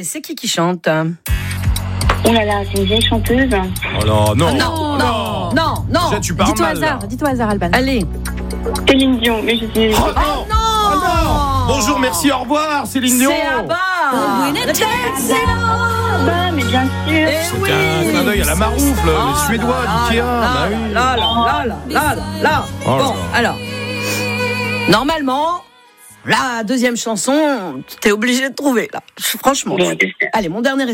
c'est qui chante? Oh là là, c'est une vieille chanteuse. Oh non, non. Non. Déjà, tu pars Dis-toi mal. hasard, dis-toi hasard, Alban. Allez. Céline Dion, mais je sais. Oh non. Oh non. Bonjour, merci, au revoir, Céline Dion. C'est Abba. Bah, mais bien sûr. C'était un clin d'œil à la Maroufle, les Suédois d'Ikea. Bah oui. Là. Oh là Bon, là. alors. Normalement, la deuxième chanson, t'es obligé de trouver, là. Franchement. Bon, j'espère. Allez, mon dernier